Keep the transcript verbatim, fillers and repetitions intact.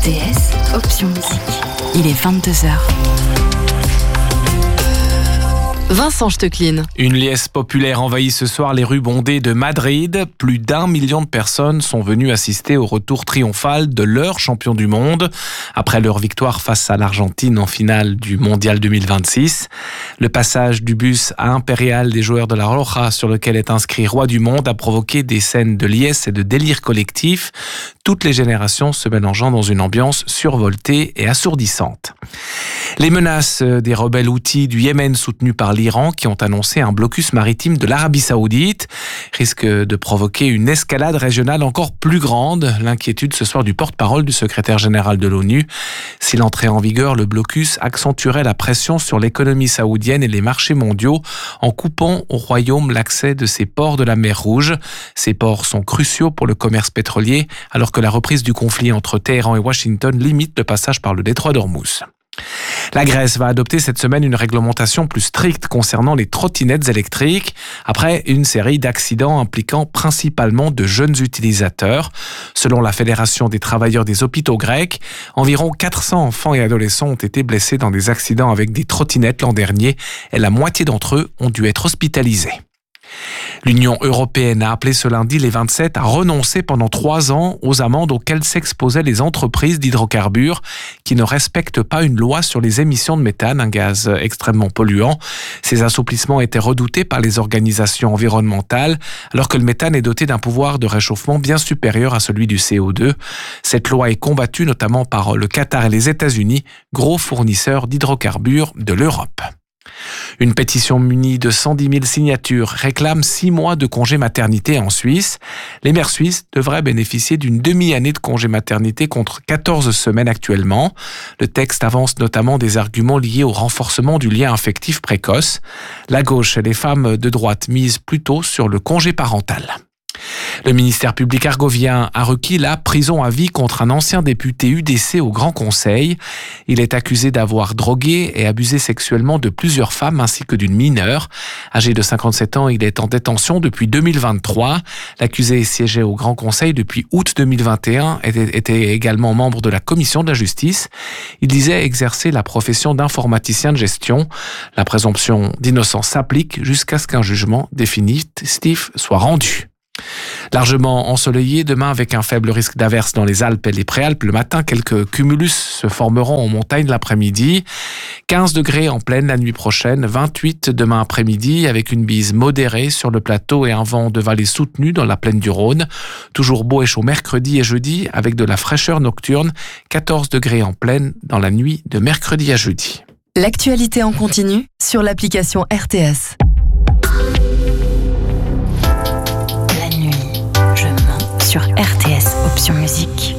T S, option musique. Il est vingt-deux heures. Vincent Stecklin. Une liesse populaire envahit ce soir les rues bondées de Madrid. Plus d'un million de personnes sont venues assister au retour triomphal de leur champion du monde après leur victoire face à l'Argentine en finale du Mondial deux mille vingt-six. Le passage du bus à Impérial des joueurs de la Roja sur lequel est inscrit Roi du Monde a provoqué des scènes de liesse et de délire collectif, toutes les générations se mélangeant dans une ambiance survoltée et assourdissante. Les menaces des rebelles houthis du Yémen soutenus par l'Iran qui ont annoncé un blocus maritime de l'Arabie Saoudite risquent de provoquer une escalade régionale encore plus grande. L'inquiétude ce soir du porte-parole du secrétaire général de l'ONU. S'il entrait en vigueur, le blocus accentuerait la pression sur l'économie saoudienne et les marchés mondiaux en coupant au royaume l'accès de ses ports de la mer Rouge. Ces ports sont cruciaux pour le commerce pétrolier alors que la reprise du conflit entre Téhéran et Washington limite le passage par le détroit d'Ormuz. La Grèce va adopter cette semaine une réglementation plus stricte concernant les trottinettes électriques après une série d'accidents impliquant principalement de jeunes utilisateurs. Selon la Fédération des travailleurs des hôpitaux grecs, environ quatre cents enfants et adolescents ont été blessés dans des accidents avec des trottinettes l'an dernier et la moitié d'entre eux ont dû être hospitalisés. L'Union européenne a appelé ce lundi les vingt-sept à renoncer pendant trois ans aux amendes auxquelles s'exposaient les entreprises d'hydrocarbures qui ne respectent pas une loi sur les émissions de méthane, un gaz extrêmement polluant. Ces assouplissements étaient redoutés par les organisations environnementales alors que le méthane est doté d'un pouvoir de réchauffement bien supérieur à celui du C O deux. Cette loi est combattue notamment par le Qatar et les États-Unis, gros fournisseurs d'hydrocarbures de l'Europe. Une pétition munie de cent dix mille signatures réclame six mois de congé maternité en Suisse. Les mères suisses devraient bénéficier d'une demi-année de congé maternité contre quatorze semaines actuellement. Le texte avance notamment des arguments liés au renforcement du lien affectif précoce. La gauche et les femmes de droite misent plutôt sur le congé parental. Le ministère public argovien a requis la prison à vie contre un ancien député U D C au Grand Conseil. Il est accusé d'avoir drogué et abusé sexuellement de plusieurs femmes ainsi que d'une mineure. Âgé de cinquante-sept ans, il est en détention depuis deux mille vingt-trois. L'accusé siégeait au Grand Conseil depuis août deux mille vingt et un et était également membre de la Commission de la Justice. Il disait exercer la profession d'informaticien de gestion. La présomption d'innocence s'applique jusqu'à ce qu'un jugement définitif soit rendu. Largement ensoleillé demain avec un faible risque d'averse dans les Alpes et les Préalpes. Le matin, quelques cumulus se formeront en montagne l'après-midi. quinze degrés en plaine la nuit prochaine, vingt-huit demain après-midi avec une bise modérée sur le plateau et un vent de vallée soutenu dans la plaine du Rhône. Toujours beau et chaud mercredi et jeudi avec de la fraîcheur nocturne, quatorze degrés en plaine dans la nuit de mercredi à jeudi. L'actualité en continu sur l'application R T S. Sur R T S, option musique.